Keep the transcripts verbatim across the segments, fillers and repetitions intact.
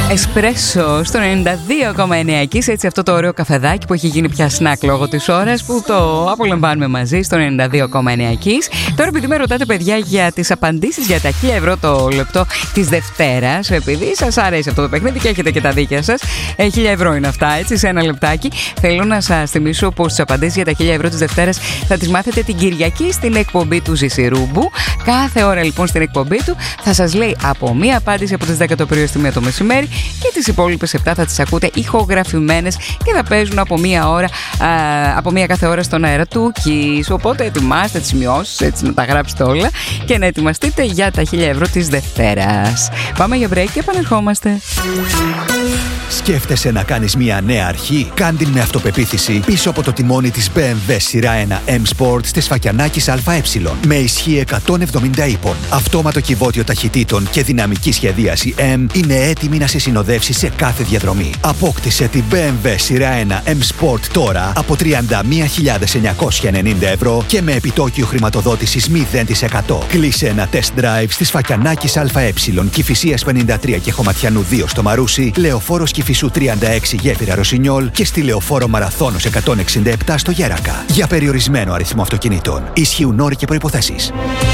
Εσπρέσο στο ενενήντα δύο κόμμα εννέα Kiss, έτσι αυτό το ωραίο καφεδάκι που έχει γίνει πια σνακ λόγω της ώρας, που το απολαμβάνουμε μαζί στο ενενήντα δύο κόμμα εννέα Kiss. Τώρα επειδή με ρωτάτε παιδιά για τις απαντήσεις για τα χίλια ευρώ το λεπτό της Δευτέρας, επειδή σας αρέσει αυτό το παιχνίδι και έχετε και τα δίκια σας, ε, χίλια ευρώ είναι αυτά, έτσι, σε ένα λεπτάκι. Θέλω να σας θυμίσω πως τις απαντήσεις για τα χίλια ευρώ της Δευτέρας θα τις μάθετε την Κυριακή στην εκπομπή του Ζησιρούμπου. Κάθε ώρα λοιπόν στην εκπομπή του θα σας λέει από μία απάντηση από τις δέκα το πρωί στη μία το μεσημέρι, και τις υπόλοιπες επτά θα τις ακούτε ηχογραφημένες και θα παίζουν από μία ώρα, α, από μία κάθε ώρα στον αέρα του Kiss. Οπότε ετοιμάστε τις σημειώσεις, έτσι να τα γράψετε όλα και να ετοιμαστείτε για τα χίλια ευρώ της Δευτέρας. Πάμε για break και επανερχόμαστε. Σκέφτεσαι να κάνεις μια νέα αρχή? Κάντην με αυτοπεποίθηση πίσω από το τιμόνι της μπι εμ ντάμπλιου σειρά ένα M Sport στις Φακιανάκης ΑΕ. Με ισχύ εκατόν εβδομήντα ύπων, αυτόματο κυβότιο ταχυτήτων και δυναμική σχεδίαση M είναι έτοιμη να σε συνοδεύσει σε κάθε διαδρομή. Απόκτησε την μπι εμ ντάμπλιου σειρά ένα M Sport τώρα από τριάντα μία χιλιάδες εννιακόσια ενενήντα ευρώ και με επιτόκιο χρηματοδότησης μηδέν τοις εκατό. Κλείσε ένα test drive στις Φακιανάκης ΑΕ, Κηφισίας πενήντα τρία και Χωματιανού δύο στο Μαρούσι, Λεωφόρος Κηφισού τριάντα έξι Γέφυρα Ρωσινιόλ και στη Λεωφόρο Μαραθώνος εκατόν εξήντα επτά στο Γέρακα. Για περιορισμένο αριθμό αυτοκινήτων. Ισχύουν όροι και προϋποθέσεις.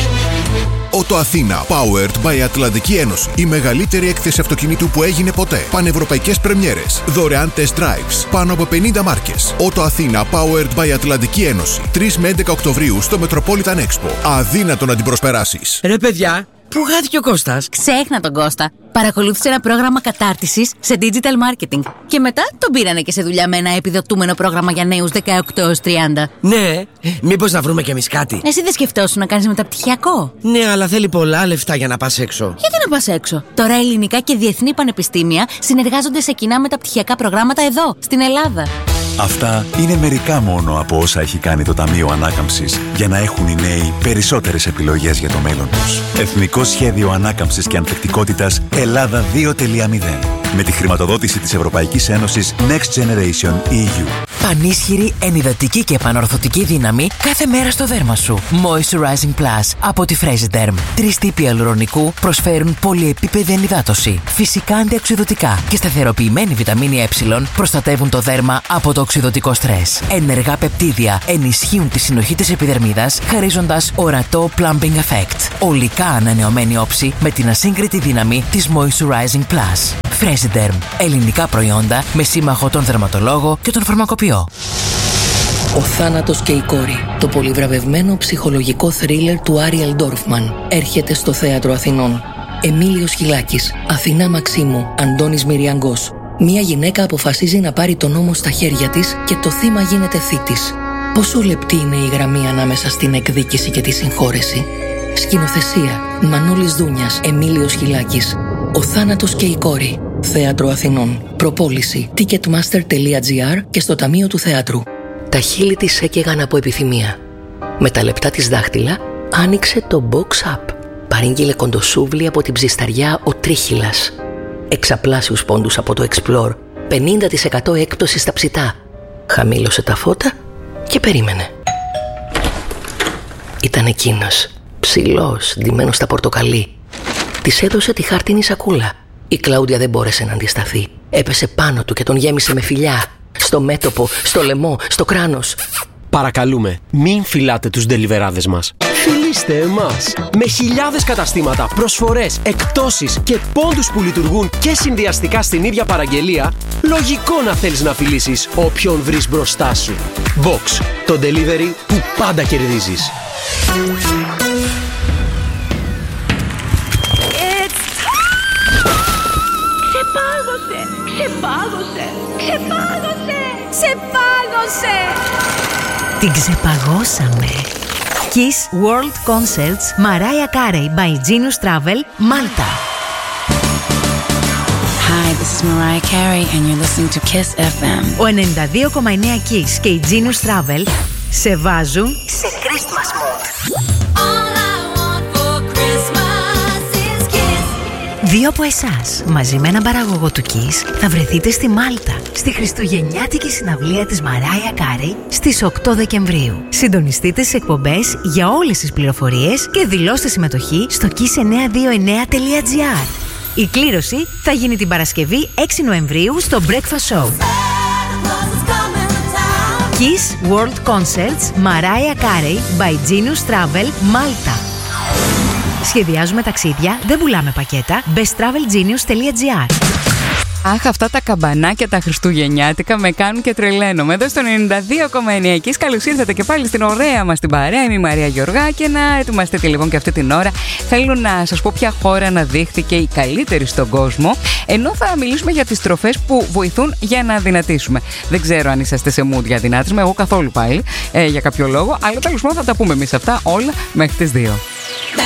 Ότο Αθήνα, powered by Ατλαντική Ένωση. Η μεγαλύτερη έκθεση αυτοκινήτου που έγινε ποτέ. Πανευρωπαϊκές πρεμιέρες. Δωρεάν test drives. Πάνω από πενήντα μάρκες. Ότο Αθήνα, powered by Ατλαντική Ένωση. τρεις με έντεκα Οκτωβρίου στο Metropolitan Expo. Αδύνατο να την προσπεράσεις. Ρε παιδιά, πού χάθηκε ο Κώστας? Ξέχνα τον Κώστα. Παρακολούθησε ένα πρόγραμμα κατάρτισης σε digital marketing. Και μετά τον πήρανε και σε δουλειά με ένα επιδοτούμενο πρόγραμμα για νέους δεκαοκτώ έως τριάντα. Ναι, μήπως να βρούμε κι εμείς κάτι? Εσύ δεν σκεφτόσουν να κάνεις μεταπτυχιακό? Ναι, αλλά θέλει πολλά λεφτά για να πας έξω. Γιατί να πας έξω? Τώρα ελληνικά και διεθνή πανεπιστήμια συνεργάζονται σε κοινά μεταπτυχιακά προγράμματα εδώ, στην Ελλάδα. Αυτά είναι μερικά μόνο από όσα έχει κάνει το Ταμείο Ανάκαμψης για να έχουν οι νέοι περισσότερες επιλογές για το μέλλον τους. Εθνικό Σχέδιο Ανάκαμψης και Ανθεκτικότητας Ελλάδα δύο τελεία μηδέν. Με τη χρηματοδότηση της Ευρωπαϊκής Ένωσης Next Generation ι γιου. Πανίσχυρη, ενυδατική και επανορθωτική δύναμη κάθε μέρα στο δέρμα σου. Moisturizing Plus από τη Fresiderm. Τρεις τύποι αλουρονικού προσφέρουν πολυεπίπεδη ενυδάτωση. Φυσικά αντιοξυδωτικά και σταθεροποιημένη βιταμίνη Ε προστατεύουν το δέρμα από το οξυδωτικό στρες. Ενεργά πεπτίδια ενισχύουν τη συνοχή της επιδερμίδας, χαρίζοντας ορατό plumping effect. Ολικά ανανεωμένη όψη με την ασύγκριτη δύναμη της Moisturizing Plus. Fresiderm. Ελληνικά προϊόντα με σύμμαχο τον δερματολόγο και τον φαρμακοποιό. Ο θάνατος και η κόρη. Το πολυβραβευμένο ψυχολογικό θρίλερ του Άριελ Ντόρφμαν έρχεται στο Θέατρο Αθηνών. Εμίλιος Χιλάκης, Αθηνά Μαξίμου, Αντώνης Μυριαγκός. Μία γυναίκα αποφασίζει να πάρει τον νόμο στα χέρια της και το θύμα γίνεται θήτης. Πόσο λεπτή είναι η γραμμή ανάμεσα στην εκδίκηση και τη συγχώρεση. Σκηνοθεσία Μανώλης Δούνιας, Εμίλιος Χιλάκης. Ο θάνατος και η κόρη. Θέατρο Αθηνών. Προπόληση ticketmaster τελεία gr και στο Ταμείο του Θεάτρου. Τα χείλη της έκαιγαν από επιθυμία. Με τα λεπτά της δάχτυλα άνοιξε το box up. Παρήγγειλε κοντοσούβλι από την ψισταριά ο Τρίχυλας. Εξαπλάσιους πόντους από το Explore. πενήντα τοις εκατό έκπτωση στα ψητά. Χαμήλωσε τα φώτα και περίμενε. Ήταν εκείνος, ψηλός, ντυμένος στα πορτοκαλί. Της έδωσε τη χάρτινη σακούλα. Η Κλάουντια δεν μπόρεσε να αντισταθεί. Έπεσε πάνω του και τον γέμισε με φιλιά. Στο μέτωπο, στο λαιμό, στο κράνος. Παρακαλούμε, μην φυλάτε τους ντελιβεράδες μας. Φιλήστε εμάς. Με χιλιάδες καταστήματα, προσφορές, εκπτώσεις και πόντους που λειτουργούν και συνδυαστικά στην ίδια παραγγελία, λογικό να θέλεις να φιλήσεις όποιον βρεις μπροστά σου. Box, το delivery που πάντα κερδίζεις. Ξεπάγωσε! Ξεπάγωσε! Ξεπάγωσε! Ξεπάγωσε! Την ξεπαγώσαμε! Kiss World Concerts Mariah Carey by Genius Travel, Malta. Hi, this is Mariah Carey and you're listening to Kiss εφ εμ. Ο ενενήντα δύο κόμμα εννέα Kiss και η Genius Travel σε βάζουν σε Christmas mood. Δύο από εσάς, μαζί με έναν παραγωγό του Kiss, θα βρεθείτε στη Μάλτα, στη χριστουγεννιάτικη συναυλία της Mariah Carey στις οκτώ Δεκεμβρίου. Συντονιστείτε στις εκπομπές για όλες τις πληροφορίες και δηλώστε συμμετοχή στο kiss εννιακόσια είκοσι εννέα τελεία gr. Η κλήρωση θα γίνει την Παρασκευή έξι Νοεμβρίου στο Breakfast Show. Kiss World Concerts Mariah Carey by Genius Travel Malta. Σχεδιάζουμε ταξίδια, δεν πουλάμε πακέτα. best travel genius τελεία gr. Αχ, αυτά τα καμπανάκια τα χριστουγεννιάτικα με κάνουν και τρελαίνομαι. Εδώ στο ενενήντα δύο κόμμα εννέα Kiss, καλώς ήρθατε και πάλι στην ωραία μας την παρέα. Είμαι η Μαρία Γεωργάκη. Να ετοιμαστείτε λοιπόν και αυτή την ώρα. Θέλω να σας πω ποια χώρα αναδείχθηκε η καλύτερη στον κόσμο. Ενώ θα μιλήσουμε για τις τροφές που βοηθούν για να δυνατήσουμε. Δεν ξέρω αν είσαστε σε mood για δυνάτισμα. Εγώ καθόλου πάλι ε, για κάποιο λόγο. Αλλά τέλος πάντων θα τα πούμε εμείς αυτά όλα μέχρι τις δύο.